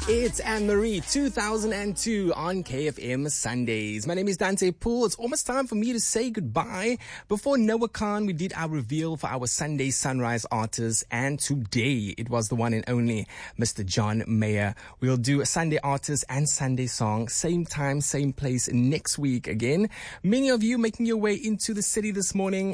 It's Anne-Marie 2002 on KFM Sundays. My name is Dante Poole. It's almost time for me to say goodbye. Before Noah Khan, we did our reveal for our Sunday Sunrise artists, and today it was the one and only Mr. John Mayer. We'll do a Sunday artist and Sunday song, same time, same place next week again. Many of you making your way into the city this morning,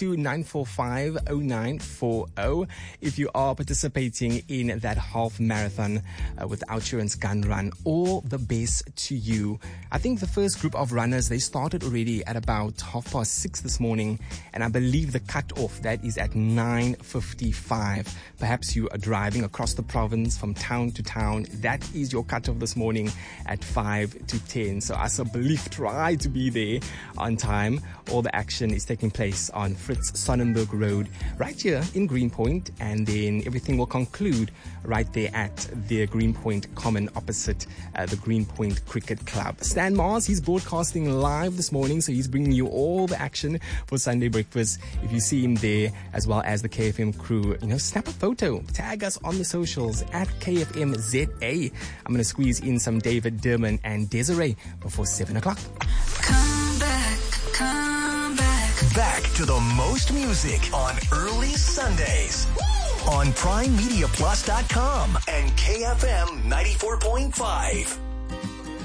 082-945-0940. If you are participating in that half marathon with Outsurance Gun Run, all the best to you. I think the first group of runners, they started already at about 6:30 this morning, and I believe the cut-off, that is at 9:55. Perhaps you are driving across the province from town to town. That is your cut-off this morning at 5 to 10. So as a belief, try to be there on time. All the action is taking place on Fritz Sonnenberg Road, right here in Greenpoint, and then everything will conclude right there at the Greenpoint Common opposite the Greenpoint Cricket Club. Stan Mars, he's broadcasting live this morning, so he's bringing you all the action for Sunday breakfast. If you see him there, as well as the KFM crew, snap a photo, tag us on the socials at KFMZA. I'm going to squeeze in some David Derman and Desiree before 7 o'clock. Come back, come back. Back to the most music on early Sundays. Woo! On PrimeMediaPlus.com and KFM 94.5.